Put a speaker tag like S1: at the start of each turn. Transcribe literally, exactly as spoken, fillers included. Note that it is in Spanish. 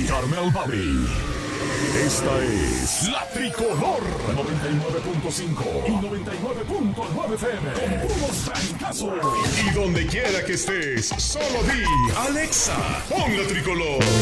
S1: Carmel Valley. Esta es la Tricolor noventa y nueve punto cinco y noventa y nueve punto nueve F M. Con puros trancazos. Y donde quiera que estés, solo di Alexa, pon la Tricolor.